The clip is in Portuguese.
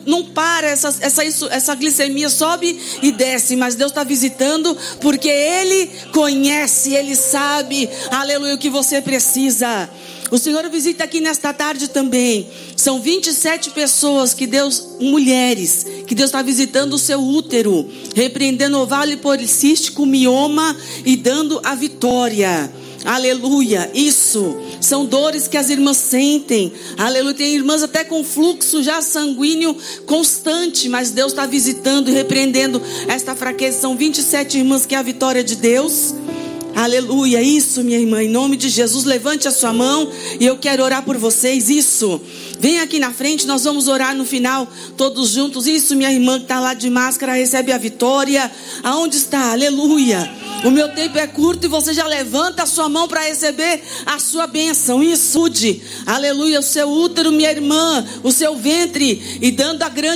não para, essa glicemia sobe e desce, mas Deus está visitando, porque Ele conhece, Ele sabe, aleluia, o que você precisa. O Senhor visita aqui nesta tarde também. São 27 pessoas mulheres, que Deus está visitando o seu útero, repreendendo ovário policístico, mioma e dando a vitória. Aleluia, isso, são dores que as irmãs sentem, aleluia, tem irmãs até com fluxo já sanguíneo constante, mas Deus está visitando e repreendendo esta fraqueza. São 27 irmãs que é a vitória de Deus. Aleluia, isso, minha irmã, em nome de Jesus, levante a sua mão e eu quero orar por vocês, isso, vem aqui na frente, nós vamos orar no final, todos juntos, isso, minha irmã que está lá de máscara, recebe a vitória, aonde está? Aleluia, o meu tempo é curto e você já levanta a sua mão para receber a sua bênção, isso, aleluia, o seu útero, minha irmã, o seu ventre, e dando a grande